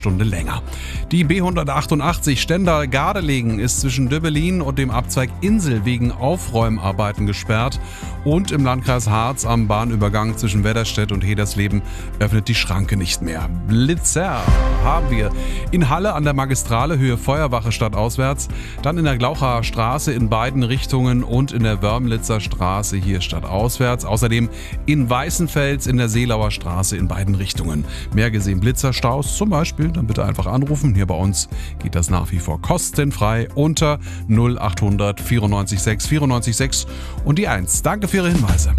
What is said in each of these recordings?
Stunde länger. Die B188 Stendal-Gardelegen ist zwischen Döbbelin und dem Abzweig Insel wegen Aufräumarbeiten gesperrt und im Landkreis Harz am Bahnübergang zwischen Wedderstedt und Hedersleben öffnet die Schranke nicht mehr. Blitzer haben wir in Halle an der Magistrale Höhe Feuerwache stadtauswärts, dann in der Glaucher Straße in beiden Richtungen und in der Wörmlitzer Straße hier stadtauswärts. Außerdem in Weißenfels in der Seelauer Straße in beiden Richtungen. Mehr gesehen Blitzerstaus zum Beispiel, dann bitte einfach anrufen. Hier bei uns geht das nach wie vor kostenfrei unter 0800 94 6 94 6 und die 1. Danke für Ihre Hinweise.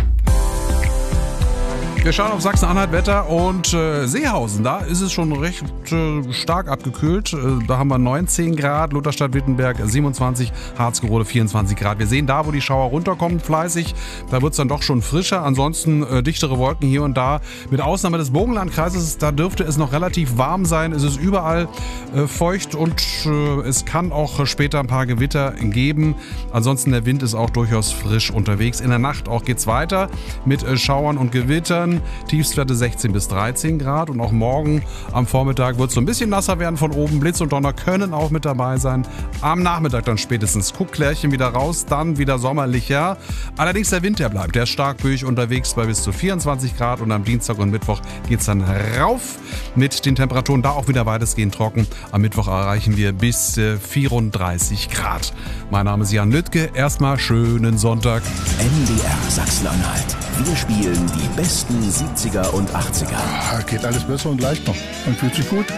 Wir schauen auf Sachsen-Anhalt Wetter und Seehausen, da ist es schon recht stark abgekühlt. Da haben wir 19 Grad, Lutherstadt-Wittenberg 27, Harzgerode 24 Grad. Wir sehen da, wo die Schauer runterkommen, fleißig. Da wird es dann doch schon frischer. Ansonsten dichtere Wolken hier und da. Mit Ausnahme des Burgenlandkreises, da dürfte es noch relativ warm sein. Es ist überall feucht und es kann auch später ein paar Gewitter geben. Ansonsten der Wind ist auch durchaus frisch unterwegs. In der Nacht auch geht's weiter mit Schauern und Gewittern. Tiefstwerte 16 bis 13 Grad und auch morgen am Vormittag wird es so ein bisschen nasser werden von oben. Blitz und Donner können auch mit dabei sein. Am Nachmittag dann spätestens Kuckklärchen wieder raus, dann wieder sommerlicher. Allerdings der Wind, der bleibt. Der ist stark böig unterwegs bei bis zu 24 Grad und am Dienstag und Mittwoch geht es dann rauf mit den Temperaturen da auch wieder weitestgehend trocken. Am Mittwoch erreichen wir bis 34 Grad. Mein Name ist Jan Lüttke. Erstmal schönen Sonntag. NDR Sachsen-Anhalt. Wir spielen die besten 70er und 80er. Geht alles besser und leichter. Man fühlt sich gut.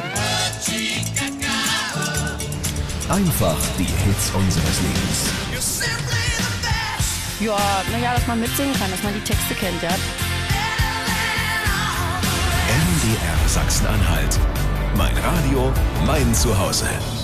Einfach die Hits unseres Lebens. Ja, dass man mitsingen kann, dass man die Texte kennt, ja. NDR Sachsen-Anhalt. Mein Radio, mein Zuhause.